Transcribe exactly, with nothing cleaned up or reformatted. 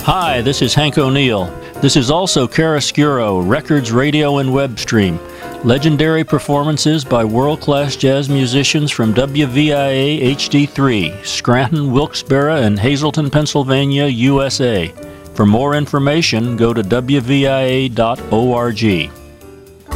Hi, this is Hank O'Neill. This is also Chiaroscuro, Records, Radio, and Web Stream. Legendary performances by world-class jazz musicians from W V I A H D three, Scranton, Wilkes-Barre, and Hazleton, Pennsylvania, U S A. For more information, go to W V I A dot org.